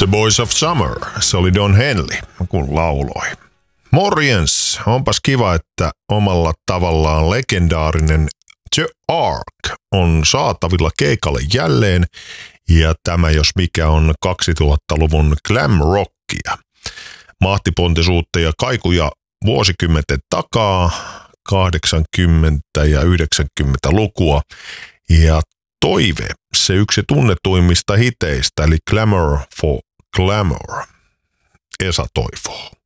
The Boys of Summer, se oli Don Henley, kun lauloi. Morjens, onpas kiva, että omalla tavallaan legendaarinen The Ark on saatavilla keikalle jälleen, ja tämä jos mikä on 2000-luvun glam rockia. Mahtipontisuutta ja kaikuja vuosikymmenten takaa, 80- ja 90-lukua, ja toive, se yksi tunnetuimmista hiteistä, eli Glamour for Glamour. Esa toivoo.